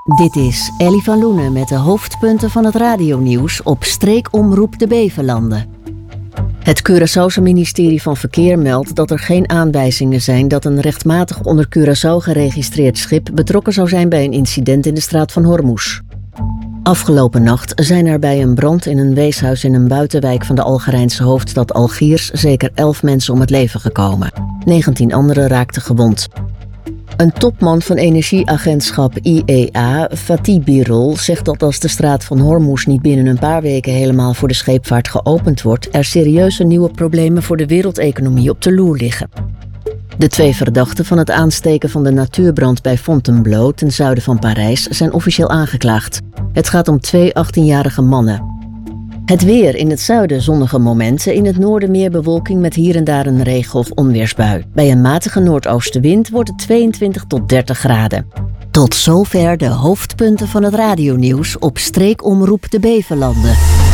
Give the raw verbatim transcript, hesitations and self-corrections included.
Dit is Ellie van Loenen met de hoofdpunten van het radionieuws op Streekomroep de Bevelanden. Het Curaçaose ministerie van Verkeer meldt dat er geen aanwijzingen zijn dat een rechtmatig onder Curaçao geregistreerd schip betrokken zou zijn bij een incident in de straat van Hormuz. Afgelopen nacht zijn er bij een brand in een weeshuis in een buitenwijk van de Algerijnse hoofdstad Algiers zeker elf mensen om het leven gekomen. negentien anderen raakten gewond. Een topman van energieagentschap I E A, Fatih Birol, zegt dat als de straat van Hormuz niet binnen een paar weken helemaal voor de scheepvaart geopend wordt, er serieuze nieuwe problemen voor de wereldeconomie op de loer liggen. De twee verdachten van het aansteken van de natuurbrand bij Fontainebleau ten zuiden van Parijs zijn officieel aangeklaagd. Het gaat om twee achttienjarige mannen. Het weer: in het zuiden zonnige momenten, in het noorden meer bewolking met hier en daar een regen- of onweersbui. Bij een matige noordoostenwind wordt het tweeëntwintig tot dertig graden. Tot zover de hoofdpunten van het radionieuws op Streekomroep de Bevelanden.